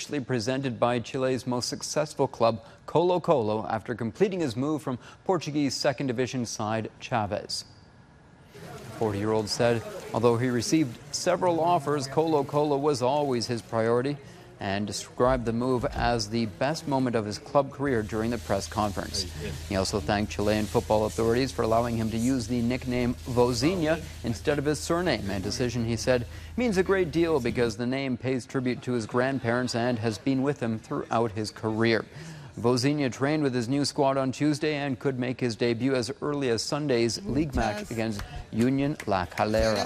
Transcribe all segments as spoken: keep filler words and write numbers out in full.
officially presented by Chile's most successful club, Colo-Colo, after completing his move from Portuguese second division side Chaves. The forty-year-old said, although he received several offers, Colo-Colo was always his priority, and described the move as the best moment of his club career during the press conference. He also thanked Chilean football authorities for allowing him to use the nickname Vozinha instead of his surname, a decision he said means a great deal because the name pays tribute to his grandparents and has been with him throughout his career. Vozinha trained with his new squad on Tuesday and could make his debut as early as Sunday's league match against Union La Calera.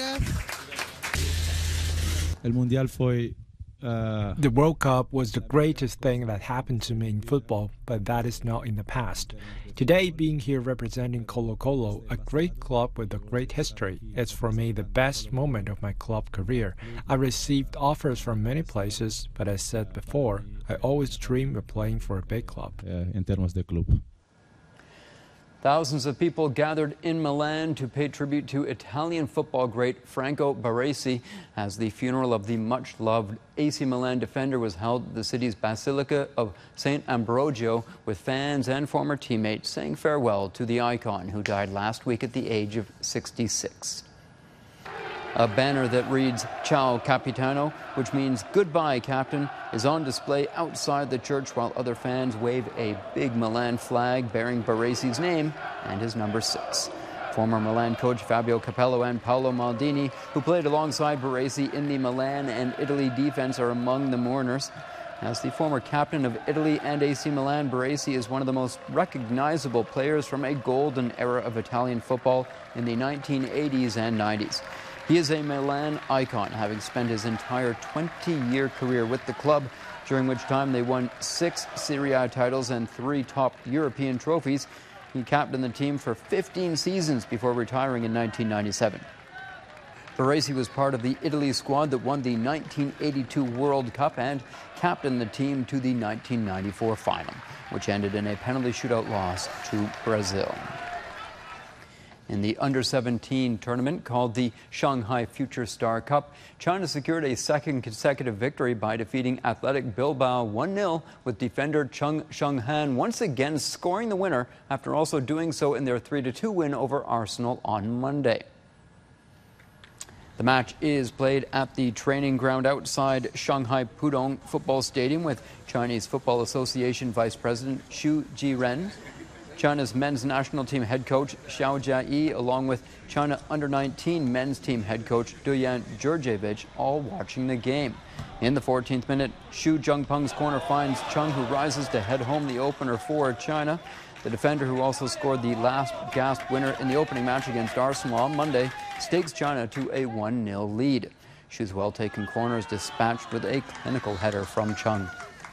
El Mundial fue Uh, the World Cup was the greatest thing that happened to me in football, but that is now in the past. Today, being here representing Colo-Colo, a great club with a great history, is for me the best moment of my club career. I received offers from many places, but as said before, I always dreamed of playing for a big club. Uh, en términos de club. Thousands of people gathered in Milan to pay tribute to Italian football great Franco Baresi as the funeral of the much-loved A C Milan defender was held at the city's Basilica of Saint Ambrogio, with fans and former teammates saying farewell to the icon who died last week at the age of sixty-six. A banner that reads Ciao Capitano, which means goodbye Captain, is on display outside the church while other fans wave a big Milan flag bearing Baresi's name and his number six. Former Milan coach Fabio Capello and Paolo Maldini, who played alongside Baresi in the Milan and Italy defense, are among the mourners. As the former captain of Italy and A C Milan, Baresi is one of the most recognizable players from a golden era of Italian football in the nineteen eighties and nineties. He is a Milan icon, having spent his entire twenty-year career with the club, during which time they won six Serie A titles and three top European trophies. He captained the team for fifteen seasons before retiring in nineteen ninety-seven. Baresi was part of the Italy squad that won the nineteen eighty-two World Cup and captained the team to the nineteen ninety-four final, which ended in a penalty shootout loss to Brazil. In the under seventeen tournament called the Shanghai Future Star Cup, China secured a second consecutive victory by defeating Athletic Bilbao one nil, with defender Chung Shenghan once again scoring the winner after also doing so in their three to two win over Arsenal on Monday. The match is played at the training ground outside Shanghai Pudong Football Stadium, with Chinese Football Association Vice President Xu Jiren, China's men's national team head coach Xiao Jiayi, along with China under nineteen men's team head coach Duyan Djurdjevic, all watching the game. In the fourteenth minute, Xu Zhengpeng's corner finds Chung, who rises to head home the opener for China. The defender, who also scored the last gasp winner in the opening match against Arsenal on Monday, stakes China to a one nil lead. Xu's well-taken corner is dispatched with a clinical header from Chung.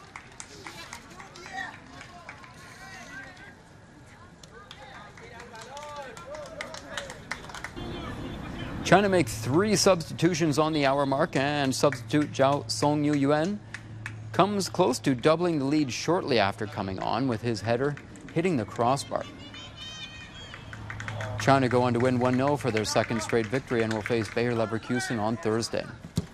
China make three substitutions on the hour mark, and substitute Zhao Songyuan comes close to doubling the lead shortly after coming on, with his header hitting the crossbar. China go on to win one nil for their second straight victory and will face Bayer Leverkusen on Thursday.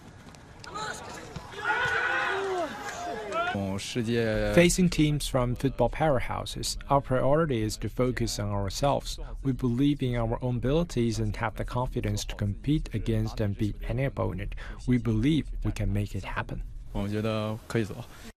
Facing teams from football powerhouses, our priority is to focus on ourselves. We believe in our own abilities and have the confidence to compete against and beat any opponent. We believe we can make it happen.